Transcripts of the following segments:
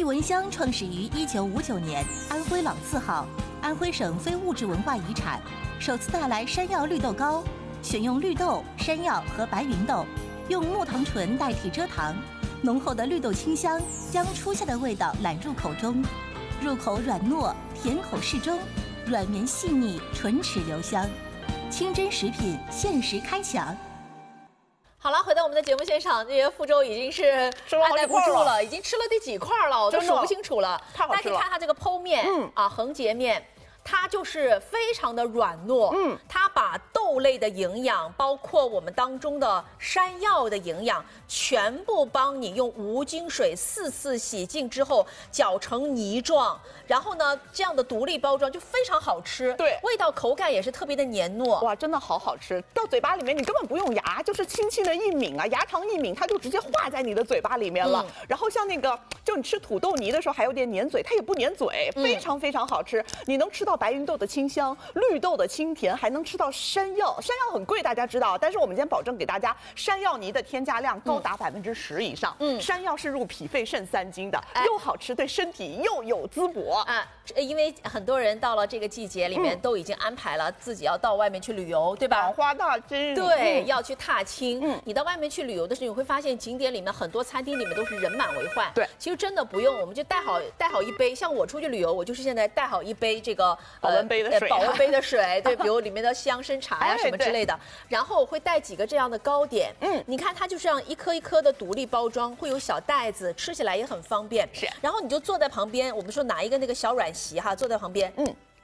闻香创始于1959年，安徽老字号，安徽省非物质文化遗产，首次带来山药绿豆糕，选用绿豆、山药和白芸豆，用木糖醇代替蔗糖，浓厚的绿豆清香将初夏的味道揽入口中，入口软糯，甜口适中，软绵细腻，唇齿留香。清真食品限时开抢。 好了，回到我们的节目现场，这些福州已经是按耐不住了，已经吃了第几块了，我都数不清楚了。 太好吃了！ 大家可以看它这个剖面，横截面。它就是非常的软糯，它把豆类的营养，包括我们当中的山药的营养，全部帮你用无精水4次洗净之后搅成泥状，然后呢，这样的独立包装就非常好吃， 对， 味道口感也是特别的黏糯， 哇，真的好好吃，到嘴巴里面你根本不用牙，就是轻轻的一抿啊，牙长一抿，它就直接化在你的嘴巴里面了。然后像那个，就你吃土豆泥的时候还有点粘嘴，它也不粘嘴，非常非常好吃，你能吃到白芸豆的清香，绿豆的清甜，还能吃到山药。山药很贵，大家知道，但是我们今天保证给大家，山药泥的添加量高达10%以上。山药是入脾肺肾3经的，又好吃，对身体又有滋补啊。因为很多人到了这个季节里面，都已经安排了自己要到外面去旅游，对吧？ 赏花大街， 对，要去踏青。你到外面去旅游的时候，你会发现景点里面很多餐厅里面都是人满为患。 对， 其实真的不用，我们就带好一杯。像我出去旅游，我就是现在带好一杯这个保温杯的水， 保温杯的水，对，比如里面的香参茶呀什么之类的。然后我会带几个这样的糕点，你看它就这样一颗一颗的独立包装，会有小袋子，吃起来也很方便。 是， 然后你就坐在旁边，我们说拿一个那个小软席哈，坐在旁边，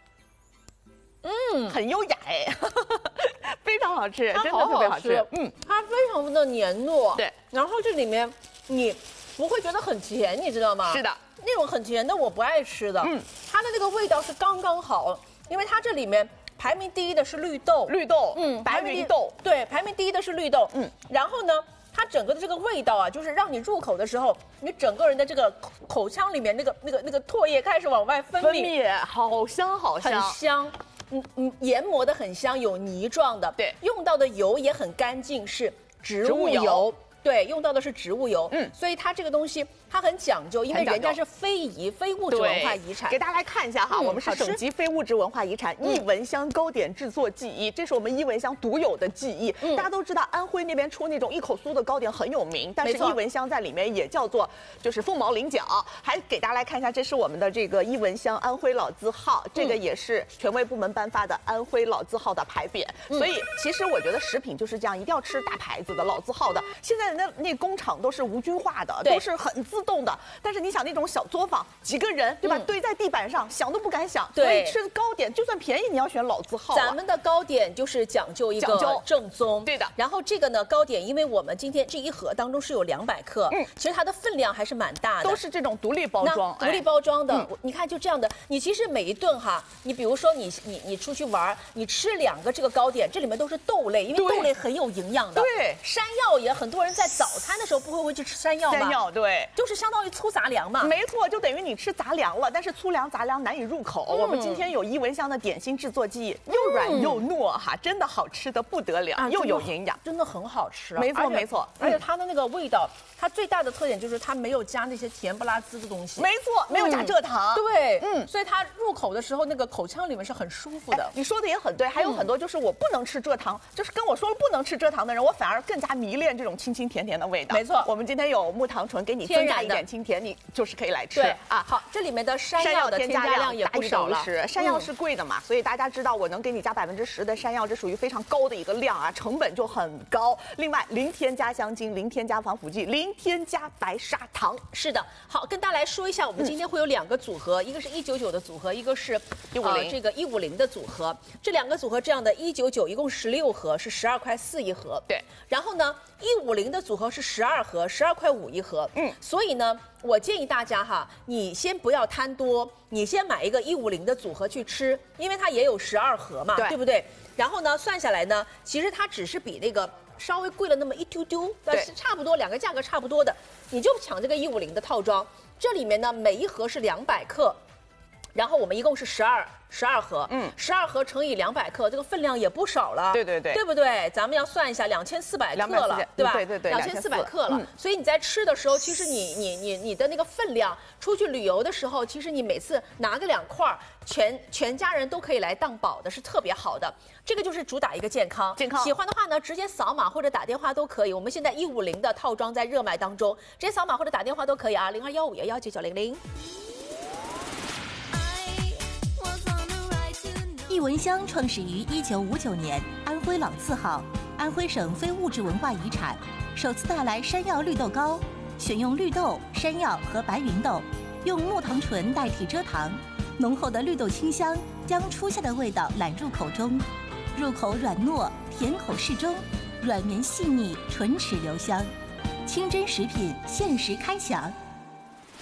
很优雅哎，非常好吃，真的好特别好吃。 它非常的黏糯， 对， 然后这里面你不会觉得很甜，你知道吗？ 是的， 那种很甜的我不爱吃的，它的那个味道是刚刚好，因为它这里面排名第一的是绿豆， 白芸豆， 对，排名第一的是绿豆，然后呢，它整个的这个味道啊，就是让你入口的时候，你整个人的这个口腔里面那个唾液开始往外分泌， 好香好香， 很香。研磨的很香，有泥状的。 对， 用到的油也很干净，是植物油。对，用到的是植物油。所以它这个东西它很讲究，因为人家是非遗、非物质文化遗产。 给大家来看一下哈，我们是省级非物质文化遗产艺文香糕点制作技艺，这是我们艺文香独有的技艺。大家都知道安徽那边出那种一口酥的糕点很有名，但是艺文香在里面也叫做就是凤毛麟角。还给大家来看一下，这是我们的这个艺文香安徽老字号，这个也是权威部门颁发的安徽老字号的牌匾。所以其实我觉得食品就是这样，一定要吃大牌子的老字号的。现在那工厂都是无菌化的，都是很自动的。但是你想那种小作坊，几个人对吧，堆在地板上，想都不敢想。所以吃糕点就算便宜，你要选老字号。 咱们的糕点就是讲究一个正宗， 对的。 然后这个呢，糕点，因为我们今天这一盒当中是有200克，其实它的分量还是蛮大的， 都是这种独立包装， 独立包装的。你看就这样的，你其实每一顿哈，你比如说你出去玩，你吃2个这个糕点，这里面都是豆类，因为豆类很有营养的。 对， 山药也很多人在早餐的时候不会去吃山药吗？ 山药对， 就是相当于粗杂粮嘛。 没错，就等于你吃杂粮了，但是粗粮杂粮难以入口。我们今天有艺文香的点心制作技艺，又软又糯哈，真的好吃的不得了，又有营养， 真的很好吃。 没错没错， 而且它的那个味道，它最大的特点就是它没有加那些甜不拉滋的东西。 没错，没有加蔗糖。 对，所以它入口的时候那个口腔里面是很舒服的。 你说的也很对，还有很多就是我不能吃蔗糖，就是跟我说了不能吃蔗糖的人，我反而更加迷恋这种清清甜甜的味道。 没错， 我们今天有木糖醇给你增加一点清甜，你就是可以来吃。 对啊，好，这里面的山药的添加量也不少了。 山药是贵的嘛，所以大家知道我能给你加10%的山药，这属于非常高的一个量啊，成本就很高。另外，零添加香精，零添加防腐剂，零添加白砂糖。 是的，好，跟大家来说一下，我们今天会有2个组合，一个是199的组合，一个是 150 这个150的组合。这2个组合这样的199一共16盒，是12块4一盒。 对， 然后呢，150的组合是12盒，12块5一盒。所以呢，我建议大家哈，你先不要贪多，你先买一个150的组合去吃，因为它也有12盒嘛，对不对？然后呢，算下来呢，其实它只是比那个稍微贵了那么一丢丢，但是差不多2个价格差不多的，你就抢这个150的套装。这里面呢，每一盒是200克。 然后我们一共是12盒，12盒乘以200克，这个分量也不少了。 对对对， 对不对？咱们要算一下，2400克了，对吧？ 对对对 ，2400克了。所以你在吃的时候，其实你的那个分量，出去旅游的时候，其实你每次拿个2块，全家人都可以来当宝的，是特别好的。这个就是主打一个健康。喜欢的话呢，直接扫码或者打电话都可以。我们现在150的套装在热卖当中，直接扫码或者打电话都可以啊，0215119900。 艺文香创始于1959年，安徽老字号，安徽省非物质文化遗产，首次带来山药绿豆糕，选用绿豆、山药和白芸豆，用木糖醇代替蔗糖，浓厚的绿豆清香将初夏的味道揽入口中，入口软糯，甜口适中，软绵细腻，唇齿留香，清真食品限时开抢。